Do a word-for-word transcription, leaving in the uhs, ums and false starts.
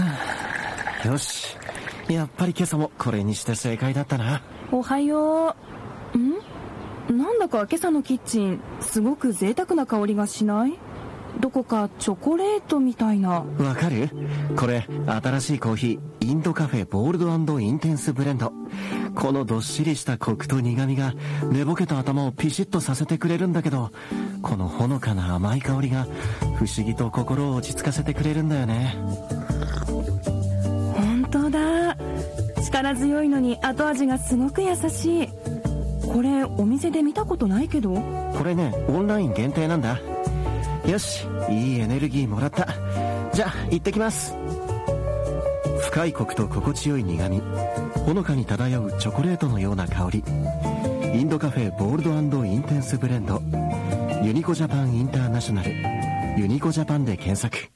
よし、やっぱり今朝もこれにして正解だったな。 おはよう。ん？なんだか今朝のキッチンすごく贅沢な香りがしない？どこかチョコレートみたいな。 わかる？これ新しいコーヒー、インドカフェボールド&インテンスブレンド。このどっしりしたコクと苦味が寝ぼけた頭をピシッとさせてくれるんだけど、このほのかな甘い香りが不思議と心を落ち着かせてくれるんだよね。 本当だ。力強いのに後味がすごく優しい。これお店で見たことないけど。 これね、オンライン限定なんだ。よし、いいエネルギーもらった。じゃあ行ってきます。深いコクと心地よい苦味、ほのかに漂うチョコレートのような香り。インドカフェボールド&インテンスブレンド。ユニコジャパンインターナショナル、ユニコジャパンで検索。